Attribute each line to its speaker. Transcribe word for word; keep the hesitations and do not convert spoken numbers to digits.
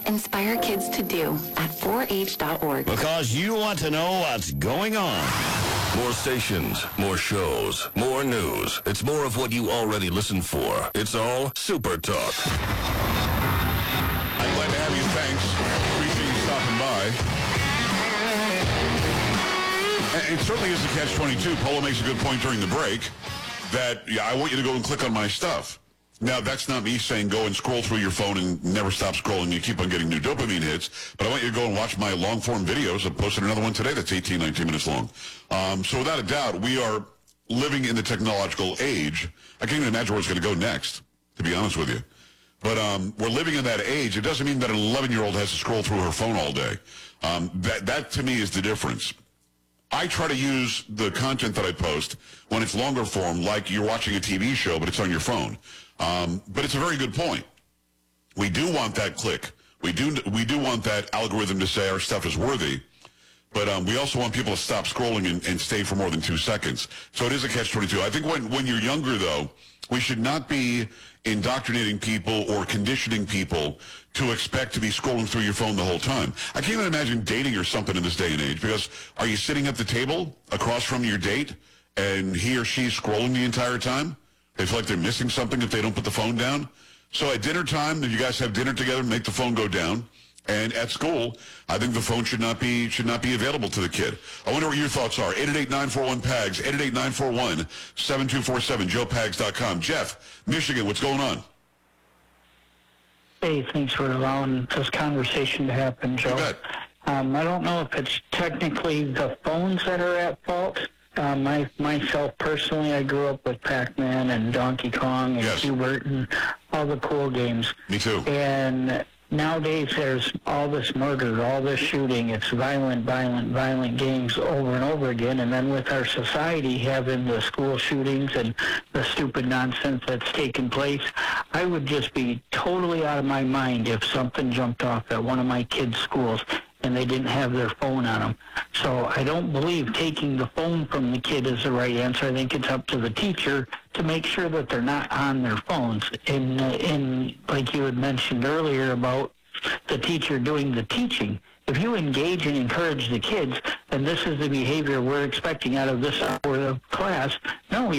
Speaker 1: Inspire kids to do at four H dot org.
Speaker 2: Because you want to know what's going on.
Speaker 3: More stations, more shows, more news. It's more of what you already listen for. It's all Super Talk.
Speaker 4: I'm glad to have you. Thanks. Appreciate you stopping by. And it certainly is a catch twenty-two. Polo makes a good point during the break that, yeah, I want you to go and click on my stuff. Now, that's not me saying go and scroll through your phone and never stop scrolling. You keep on getting new dopamine hits. But I want you to go and watch my long-form videos. I posted another one today that's eighteen, nineteen minutes long. Um, so without a doubt, we are living in the technological age. I can't even imagine where it's going to go next, to be honest with you. But um, we're living in that age. It doesn't mean that an eleven-year-old has to scroll through her phone all day. Um, that, that, to me, is the difference. I try to use the content that I post when it's longer form, like you're watching a T V show, but it's on your phone. Um, but it's a very good point. We do want that click. We do we do want that algorithm to say our stuff is worthy. But um, we also want people to stop scrolling and, and stay for more than two seconds. So it is a catch twenty-two. I think when, when you're younger, though, we should not be indoctrinating people or conditioning people to expect to be scrolling through your phone the whole time. I can't even imagine dating or something in this day and age, because are you sitting at the table across from your date and he or she's scrolling the entire time? They feel like they're missing something if they don't put the phone down. So at dinner time, if you guys have dinner together, make the phone go down. And at school, I think the phone should not be should not be available to the kid. I wonder what your thoughts are. eight eight eight, nine four one, P A G S, eight eight eight, nine four one, seven two four seven, joe pags dot com. Jeff, Michigan, what's going on?
Speaker 5: Hey, thanks for allowing this conversation to happen, Joe.
Speaker 4: You bet.
Speaker 5: Um, I don't know if it's technically the phones that are at fault. Uh, my, myself, personally, I grew up with Pac-Man and Donkey Kong and
Speaker 4: Yes.
Speaker 5: Hubert and all the cool games.
Speaker 4: Me too.
Speaker 5: And nowadays there's all this murder, all this shooting. It's violent, violent, violent games over and over again. And then with our society having the school shootings and the stupid nonsense that's taken place, I would just be totally out of my mind if something jumped off at one of my kids' schools and they didn't have their phone on them. So I don't believe taking the phone from the kid is the right answer. I think it's up to the teacher to make sure that they're not on their phones. And, uh, and like you had mentioned earlier about the teacher doing the teaching, if you engage and encourage the kids, and this is the behavior we're expecting out of this hour of class, no,